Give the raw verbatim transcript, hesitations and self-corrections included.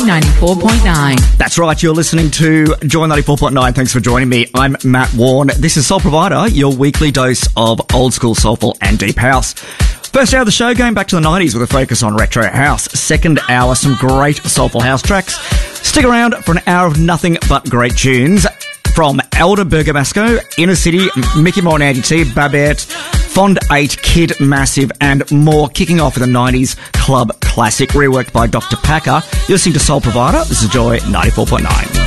ninety-four point nine. That's right, you're listening to Joy ninety-four point nine. Thanks for joining me. I'm Matt Warren. This is Soul Provider, your weekly dose of old school, soulful and deep house. First hour of the show, going back to the nineties with a focus on retro house. Second hour, some great soulful house tracks. Stick around for an hour of nothing but great tunes from Elder Bergamasco, Inner City, Mickey Moore and Andy T, Babette, Fond eight, Kid Massive and more, kicking off with a nineties club classic reworked by Doctor Packer. You're listening to Soul Provider. This is Joy ninety-four point nine.